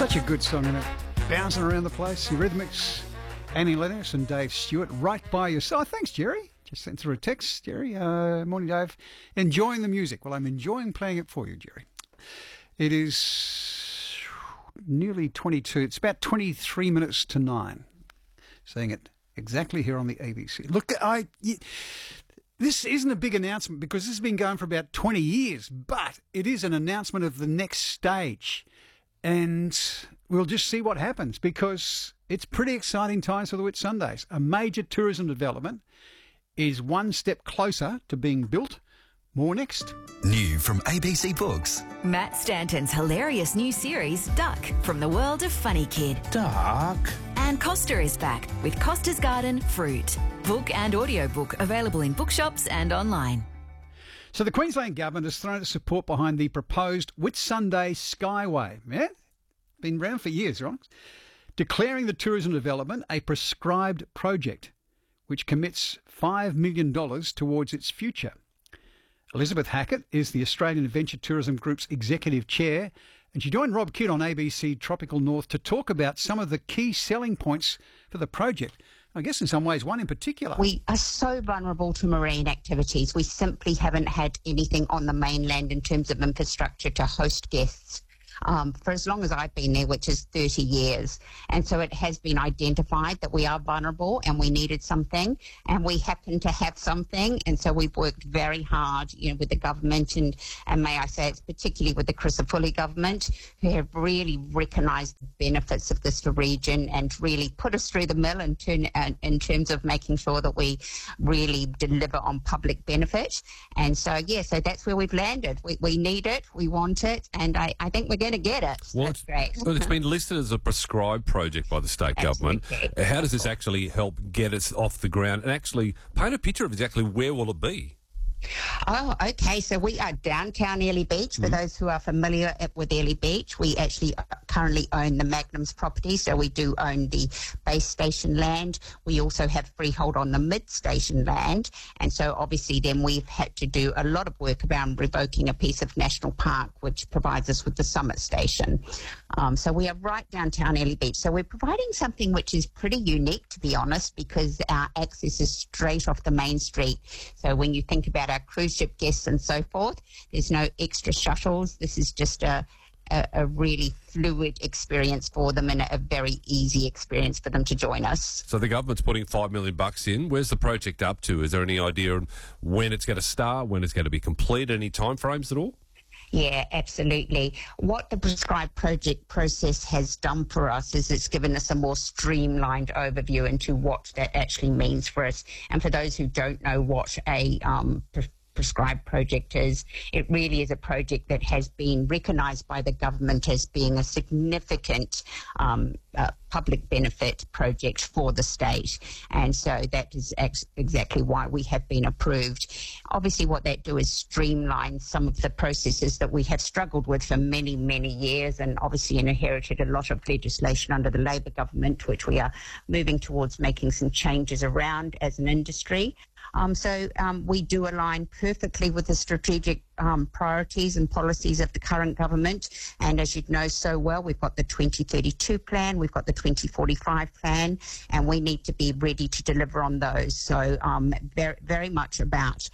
Such a good song, isn't it? Bouncing around the place. Eurythmics, Annie Lennox and Dave Stewart, right by your side. Thanks, Jerry. Just sent through a text, Jerry. Morning, Dave. Enjoying the music. Well, I'm enjoying playing it for you, Jerry. It is nearly 22. It's about 23 minutes to 9. Saying it exactly here on the ABC. Look, this isn't a big announcement because this has been going for about 20 years, but it is an announcement of the next stage. And we'll just see what happens because it's pretty exciting times for the Whitsundays. A major tourism development is one step closer to being built. More next. New from ABC Books. Matt Stanton's hilarious new series, Duck, from the world of Funny Kid. Duck. And Costa is back with Costa's Garden Fruit. Book and audiobook available in bookshops and online. So the Queensland Government has thrown its support behind the proposed Whitsunday Skyway. Yeah? Been around for years, right? Declaring the tourism development a prescribed project, which commits $5 million towards its future. Elizabeth Hackett is the Australian Adventure Tourism Group's executive chair, and she joined Rob Kidd on ABC Tropical North to talk about some of the key selling points for the project. I guess in some ways, one in particular. We are so vulnerable to marine activities. We simply haven't had anything on the mainland in terms of infrastructure to host guests for as long as I've been there, which is 30 years. And so it has been identified that we are vulnerable and we needed something, and we happen to have something. And so we've worked very hard, with the government, and may I say it's particularly with the Crisafulli government, who have really recognised the benefits of this region and really put us through the mill in terms of making sure that we really deliver on public benefit. And so, so that's where we've landed. We need it, we want it, and I think we're going to get it. Well, that's great. Well, it's been listed as a prescribed project by the state government. How does this actually help get us off the ground and actually paint a picture of exactly where will it be? Oh, okay. So we are downtown Airlie Beach. For those who are familiar with Airlie Beach, we actually currently own the Magnum's property. So we do own the base station land. We also have freehold on the mid-station land. And so obviously then we've had to do a lot of work around revoking a piece of national park, which provides us with the summit station. So we are right downtown Airlie Beach. So we're providing something which is pretty unique, to be honest, because our access is straight off the main street. So when you think about our cruise ship guests and so forth, there's no extra shuttles. This is just a really fluid experience for them and a very easy experience for them to join us. So the government's putting $5 million in. Where's the project up to? Is there any idea on when it's going to start, when it's going to be complete, any timeframes at all? Yeah, absolutely. What the prescribed project process has done for us is it's given us a more streamlined overview into what that actually means for us. And for those who don't know what a prescribed project is, it really is a project that has been recognised by the government as being a significant public benefit project for the state. And so that is exactly why we have been approved. Obviously what that do is streamline some of the processes that we have struggled with for many, many years, and obviously inherited a lot of legislation under the Labor government, which we are moving towards making some changes around as an industry. So we do align perfectly with the strategic priorities and policies of the current government. And as you know so well, we've got the 2032 plan, we've got the 2045 plan, and we need to be ready to deliver on those. So very, very much about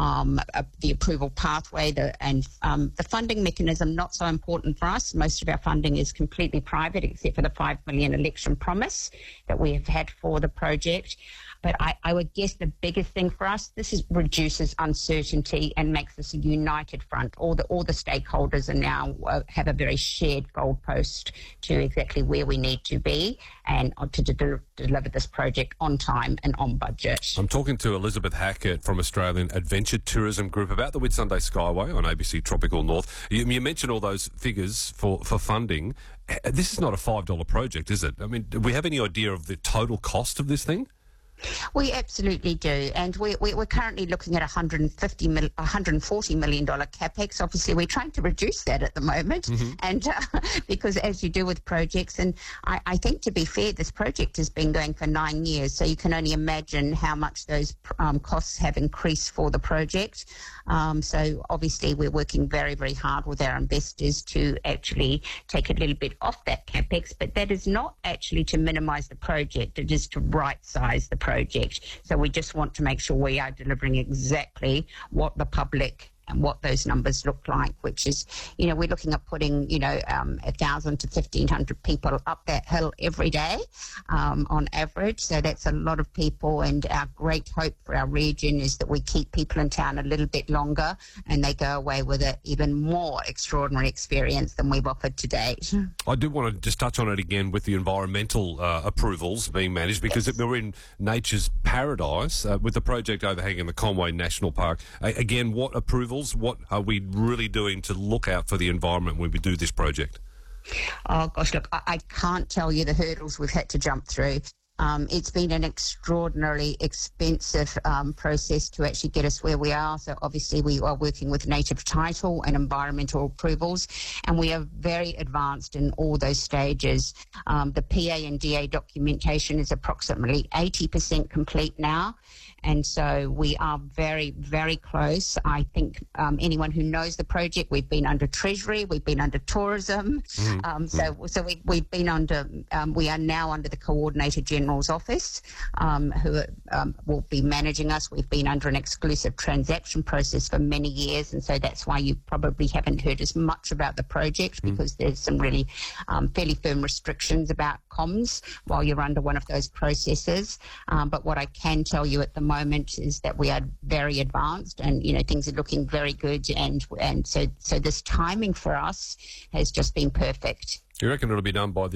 the approval pathway and the funding mechanism, not so important for us. Most of our funding is completely private, except for the $5 million election promise that we have had for the project. But I would guess the biggest thing for us, reduces uncertainty and makes us a united front. All the stakeholders are now have a very shared goalpost to exactly where we need to be and to deliver this project on time and on budget. I'm talking to Elizabeth Hackett from Australian Adventure Tourism Group about the Whitsunday Skyway on ABC Tropical North. You mentioned all those figures for funding. This is not a $5 project, is it? I mean, do we have any idea of the total cost of this thing? We absolutely do, and we're currently looking at $140 million capex. Obviously, we're trying to reduce that at the moment, and because as you do with projects, and I think to be fair, this project has been going for 9 years, so you can only imagine how much those costs have increased for the project. So obviously, we're working very, very hard with our investors to actually take a little bit off that capex, but that is not actually to minimise the project; it is to right-size the project. So we just want to make sure we are delivering exactly what the public and what those numbers look like, which is, we're looking at putting, 1,000 to 1,500 people up that hill every day on average. So that's a lot of people, and our great hope for our region is that we keep people in town a little bit longer and they go away with an even more extraordinary experience than we've offered to date. I do want to just touch on it again with the environmental approvals being managed, because we're in nature's paradise with the project overhanging the Conway National Park. Again, what approvals? What are we really doing to look out for the environment when we do this project? Oh, gosh, look, I can't tell you the hurdles we've had to jump through. It's been an extraordinarily expensive process to actually get us where we are. So obviously we are working with native title and environmental approvals, and we are very advanced in all those stages. The PA and DA documentation is approximately 80% complete now. And so we are very, very close. I think anyone who knows the project, we've been under Treasury, we've been under Tourism. So we've been under, we are now under the Coordinator General's Office, who will be managing us. We've been under an exclusive transaction process for many years, and so that's why you probably haven't heard as much about the project, because there's some really fairly firm restrictions about comms while you're under one of those processes. But what I can tell you at the moment is that we are very advanced, and things are looking very good, and so this timing for us has just been perfect. You reckon it'll be done by